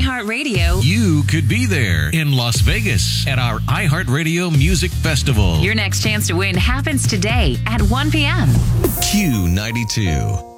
iHeartRadio, you could be there in Las Vegas at our iHeartRadio Music Festival. Your next chance to win happens today at 1 p.m. Q92.